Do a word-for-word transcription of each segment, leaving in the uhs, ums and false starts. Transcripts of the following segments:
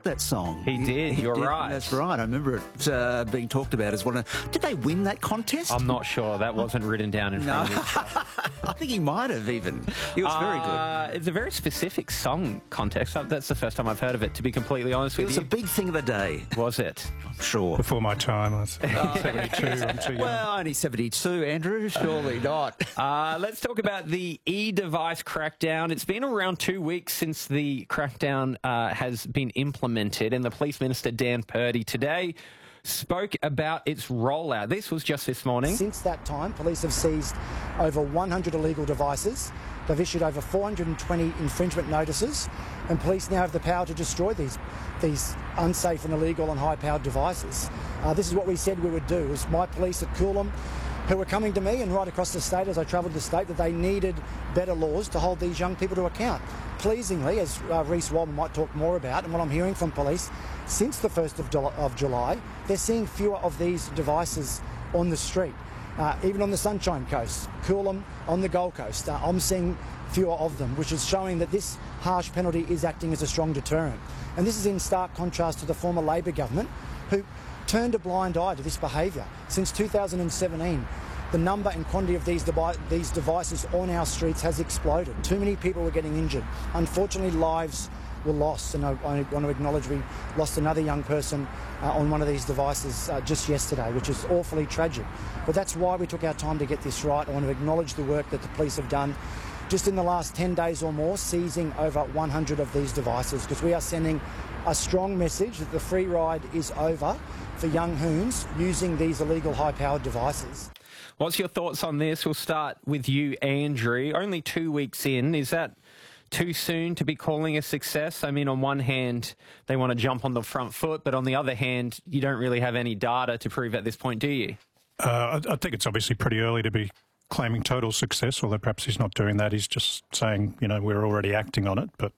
that song. He did, he you're did, right. That's right. I remember it uh, being talked about as one of... Did they win that contest? I'm not sure. That wasn't written down in front No. of me. I think he might have even. He was very good. Uh, it's a very specific song context. That's the first time I've heard of it, to be completely honest It with was you. a big thing of the day. Was it? I'm sure. Before my time, I was seventy-two. I'm too young. Well, only seventy-two, Andrew. Surely not. Uh, let's talk about the e-device crackdown. It's been around two weeks since the crackdown uh, has been implemented, and the Police Minister, Dan Purdy, today spoke about its rollout. This was just this morning. Since that time, police have seized over one hundred illegal devices. They've issued over four hundred twenty infringement notices, and police now have the power to destroy these these unsafe and illegal and high-powered devices. Uh, this is what we said we would do. It was my police at Coolum who were coming to me and right across the state as I travelled the state that they needed better laws to hold these young people to account. Pleasingly, as uh, Reece Walman might talk more about, and what I'm hearing from police, since the first of July, they're seeing fewer of these devices on the street. Uh, even on the Sunshine Coast, Coolum, on the Gold Coast, uh, I'm seeing fewer of them, which is showing that this harsh penalty is acting as a strong deterrent. And this is in stark contrast to the former Labor government, who turned a blind eye to this behaviour. Since two thousand seventeen, the number and quantity of these, devi these devices on our streets has exploded. Too many people were getting injured. Unfortunately, lives were lost, and I, I want to acknowledge we lost another young person uh, on one of these devices uh, just yesterday, which is awfully tragic. But that's why we took our time to get this right. I want to acknowledge the work that the police have done just in the last ten days or more, seizing over one hundred of these devices, because we are sending a strong message that the free ride is over for young hoons using these illegal high-powered devices. What's your thoughts on this? We'll start with you, Andrew. Only two weeks in. Is that too soon to be calling a success? I mean, on one hand, they want to jump on the front foot, but on the other hand, you don't really have any data to prove at this point, do you? Uh, I, I think it's obviously pretty early to be claiming total success, although perhaps he's not doing that. He's just saying, you know, we're already acting on it. But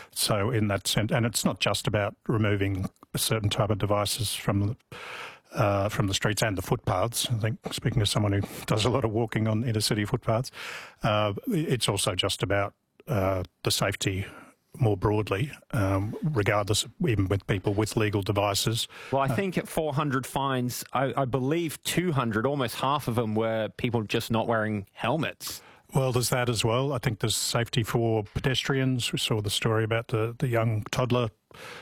so in that sense, and it's not just about removing a certain type of devices from the Uh, from the streets and the footpaths. I think, speaking to someone who does a lot of walking on inner city footpaths, uh, it's also just about uh, the safety more broadly, um, regardless of, even with people with legal devices. Well, I think at four hundred fines, I, I believe two hundred, almost half of them were people just not wearing helmets. Well, there's that as well. I think there's safety for pedestrians. We saw the story about the, the young toddler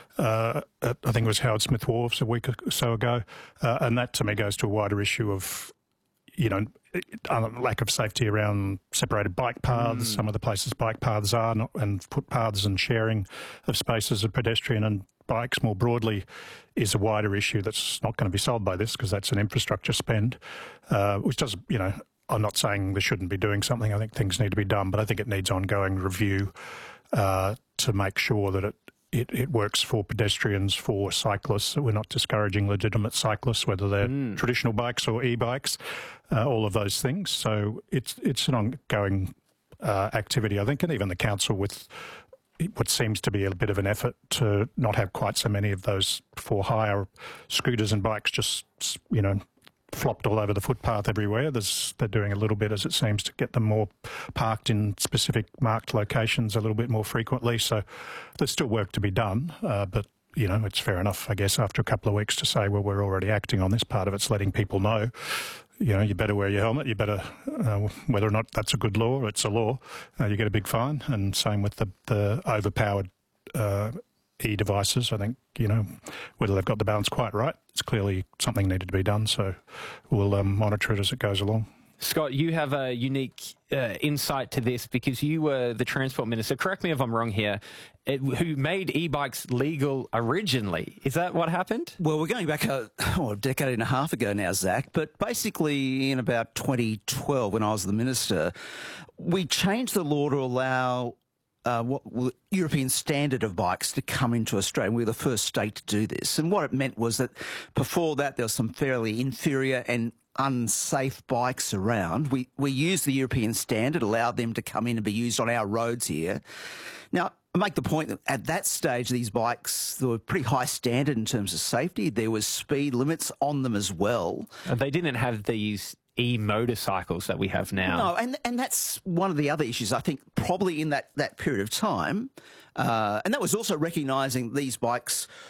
uh, at, I think it was Howard Smith Wharves a week or so ago. Uh, and that, to me, goes to a wider issue of, you know, lack of safety around separated bike paths, mm. some of the places bike paths are, not, and footpaths and sharing of spaces of pedestrian and bikes more broadly is a wider issue that's not going to be solved by this, because that's an infrastructure spend, uh, which does, you know, I'm not saying they shouldn't be doing something. I think things need to be done, but I think it needs ongoing review uh, to make sure that it, it, it works for pedestrians, for cyclists, that we're not discouraging legitimate cyclists, whether they're mm. traditional bikes or e-bikes, uh, all of those things. So it's, it's an ongoing uh, activity, I think, and even the council with what seems to be a bit of an effort to not have quite so many of those for hire scooters and bikes just, you know, flopped all over the footpath everywhere. There's, they're doing a little bit, as it seems, to get them more parked in specific marked locations a little bit more frequently. So there's still work to be done, uh, but, you know, it's fair enough, I guess, after a couple of weeks to say, well, we're already acting on this. Part of it's letting people know, you know, you better wear your helmet, you better, uh, whether or not that's a good law, it's a law, uh, you get a big fine. And same with the, the overpowered uh, e-devices. I think, you know, whether they've got the balance quite right, it's clearly something needed to be done. So we'll um, monitor it as it goes along. Scott, you have a unique uh, insight to this because you were the Transport Minister, correct me if I'm wrong here, it, who made e-bikes legal originally. Is that what happened? Well, we're going back a, oh, a decade and a half ago now, Zach, but basically in about twenty twelve, when I was the Minister, we changed the law to allow Uh, what European standard of bikes to come into Australia. We were the first state to do this. And what it meant was that before that, there were some fairly inferior and unsafe bikes around. We, we used the European standard, allowed them to come in and be used on our roads here. Now, I make the point that at that stage, these bikes, they were pretty high standard in terms of safety. There was speed limits on them as well. And they didn't have these e-motorcycles that we have now. No, and and that's one of the other issues, I think, probably in that, that period of time. Uh, and that was also recognising these bikes